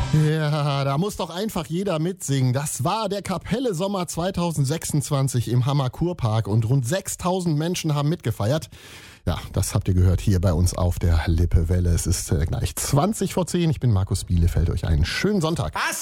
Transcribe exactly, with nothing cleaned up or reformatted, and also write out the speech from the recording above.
Ja, da muss doch einfach jeder mitsingen. Das war der Kapelle Sommer zwanzig sechsundzwanzig im Hammer Kurpark und rund sechstausend Menschen haben mitgefeiert. Ja, das habt ihr gehört hier bei uns auf der Lippewelle. Es ist äh, gleich zwanzig vor zehn. Ich bin Markus Bielefeld. Euch einen schönen Sonntag.